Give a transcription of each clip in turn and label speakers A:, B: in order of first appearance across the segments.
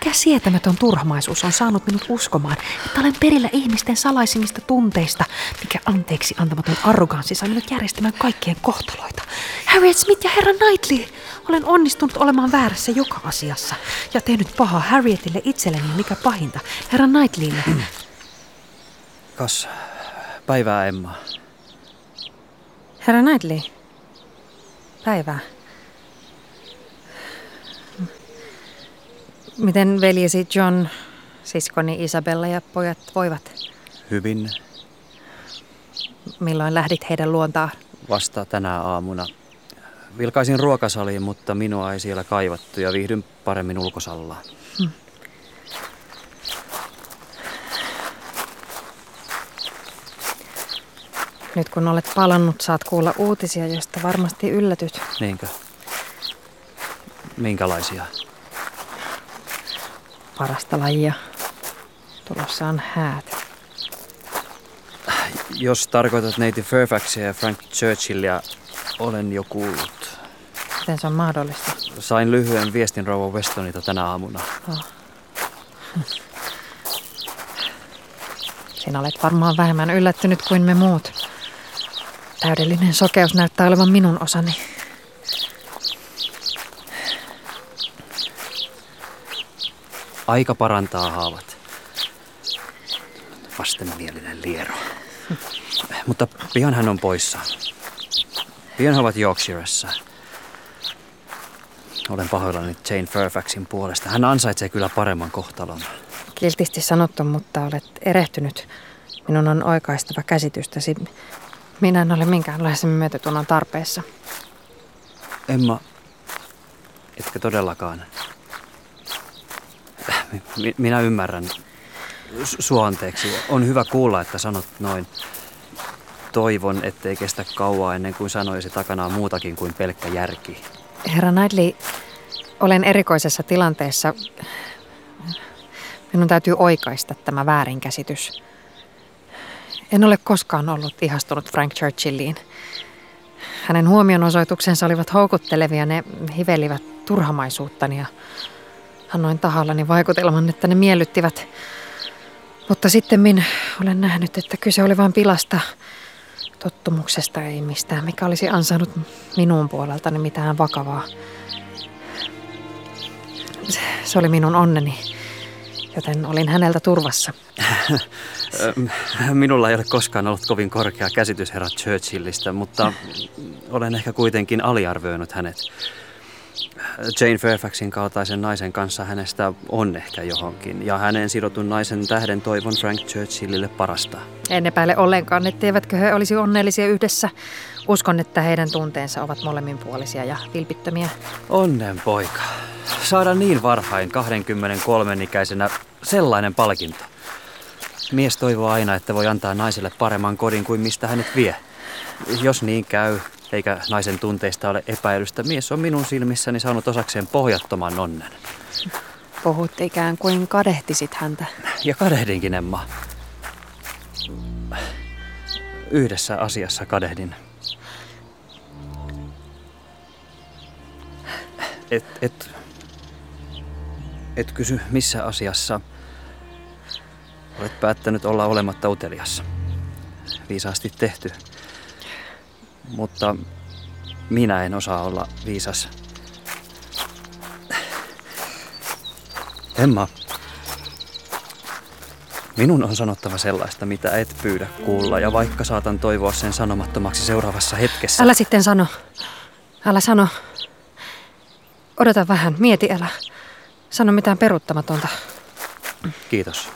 A: Mikä sietämätön turhamaisuus on saanut minut uskomaan, että olen perillä ihmisten salaisimista tunteista, mikä anteeksi antamaton arroganssi sai minut järjestämään kaikkien kohtaloita. Harriet Smith ja herra Knightley! Olen onnistunut olemaan väärässä joka asiassa ja tehnyt pahaa Harrietille itselleni ja mikä pahinta, herra Knightleylle.
B: Kas päivää, Emma.
A: Herra Knightley. Päivää. Miten veljesi John, siskoni Isabella ja pojat voivat?
B: Hyvin.
A: Milloin lähdit heidän luontaan?
B: Vasta tänä aamuna. Vilkaisin ruokasaliin, mutta minua ei siellä kaivattu ja viihdyn paremmin ulkosalla.
A: Nyt kun olet palannut, saat kuulla uutisia, joista varmasti yllätyt.
B: Niinkö? Minkälaisia?
A: Parasta lajia. Tulossa on häät.
B: Jos tarkoitat neiti Fairfaxia ja Frank Churchillia, olen jo kuullut.
A: Miten se on mahdollista?
B: Sain lyhyen viestin rouva Westonilta tänä aamuna.
A: Sinä olet varmaan vähemmän yllättynyt kuin me muut. Täydellinen sokeus näyttää olevan minun osani.
B: Aika parantaa haavat. Vastenmielinen liero. Mutta pian hän on poissa. Pian he ovat Yorkshiressa. Olen pahoillani Jane Fairfaxin puolesta. Hän ansaitsee kyllä paremman kohtalon.
A: Kiltisti sanottu, mutta olet erehtynyt. Minun on oikaistava käsitystäsi. Minä en ole minkäänlaisen myötätunnon tarpeessa.
B: Emma, etkö todellakaan? Minä ymmärrän. Sua anteeksi. On hyvä kuulla, että sanot noin. Toivon, ettei kestä kauaa ennen kuin sanoisi takanaan muutakin kuin pelkkä järki.
A: Herra Knightley, olen erikoisessa tilanteessa. Minun täytyy oikaista tämä väärinkäsitys. En ole koskaan ollut ihastunut Frank Churchilliin. Hänen huomionosoituksensa olivat houkuttelevia, ne hivelivät turhamaisuuttani ja annoin tahallani vaikutelman, että ne miellyttivät. Mutta sittemmin olen nähnyt, että kyse oli vain pilasta, tottumuksesta, ei mistään, mikä olisi ansainnut minun puoleltani mitään vakavaa. Se oli minun onneni, joten olin häneltä turvassa.
B: Minulla ei ole koskaan ollut kovin korkea käsitys herra Churchillistä, mutta olen ehkä kuitenkin aliarvioinut hänet. Jane Fairfaxin kaltaisen naisen kanssa hänestä on ehkä johonkin, ja hänen sidotun naisen tähden toivon Frank Churchillille parasta. En
A: epäile ollenkaan, etteivätkö he olisi onnellisia yhdessä. Uskon, että heidän tunteensa ovat molemminpuolisia ja vilpittömiä.
B: Onnen poika. Saada niin varhain 23-ikäisenä sellainen palkinto. Mies toivoo aina, että voi antaa naiselle paremman kodin kuin mistä hänet vie. Jos niin käy, eikä naisen tunteista ole epäilystä, mies on minun silmissäni saanut osakseen pohjattoman onnen.
A: Puhut ikään kuin kadehtisit häntä.
B: Ja kadehdinkin, Emma. Yhdessä asiassa kadehdin. Et kysy, missä asiassa olet päättänyt olla olematta utelias. Viisaasti tehty. Mutta minä en osaa olla viisas. Emma, minun on sanottava sellaista, mitä et pyydä kuulla, ja vaikka saatan toivoa sen sanomattomaksi seuraavassa hetkessä.
A: Älä sitten sano. Älä sano. Odota vähän, mieti, älä sano mitään peruuttamatonta.
B: Kiitos.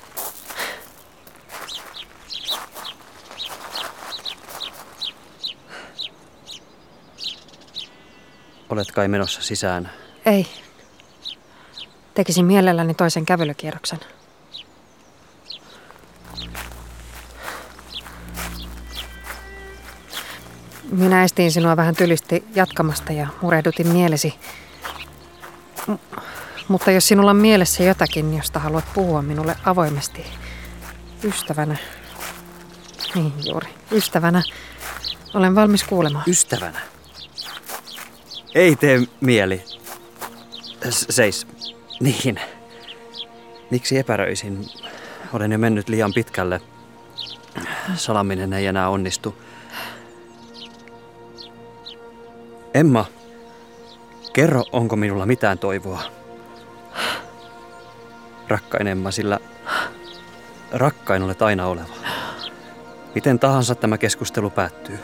B: Olet kai menossa sisään?
A: Ei. Tekisin mielelläni toisen kävelykierroksen. Minä estin sinua vähän tylysti jatkamasta ja murehdutin mielesi. Mutta jos sinulla on mielessä jotakin, josta haluat puhua minulle avoimesti, ystävänä, niin juuri, ystävänä, olen valmis kuulemaan.
B: Ystävänä? Ei tee mieli. Seis. Niin. Miksi epäröisin? Olen jo mennyt liian pitkälle. Salaminen ei enää onnistu. Emma, kerro, onko minulla mitään toivoa? Rakkain Emma, sillä rakkain olet aina oleva. Miten tahansa tämä keskustelu päättyy.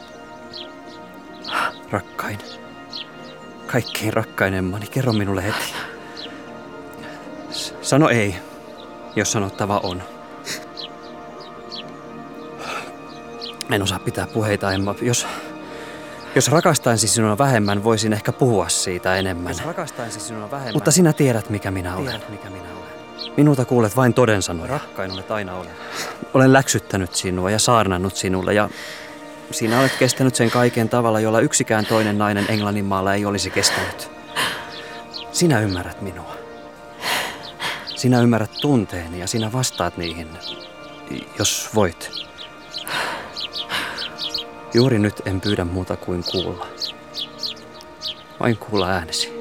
B: Rakkain. Kaikkein rakkain Emmani, kerro minulle heti. Sano ei, jos sanottava on. En osaa pitää puheita, Emma. Jos rakastaisin sinua vähemmän, voisin ehkä puhua siitä enemmän. Mutta sinä tiedät, mikä minä olen. Minulta kuulet vain toden sanoja. Rakkain olet aina oleva. Olen läksyttänyt sinua ja saarnannut sinulle ja sinä olet kestänyt sen kaiken tavalla, jolla yksikään toinen nainen Englanninmaalla ei olisi kestänyt. Sinä ymmärrät minua. Sinä ymmärrät tunteeni ja sinä vastaat niihin, jos voit. Juuri nyt en pyydä muuta kuin kuulla. Vain kuulla äänesi.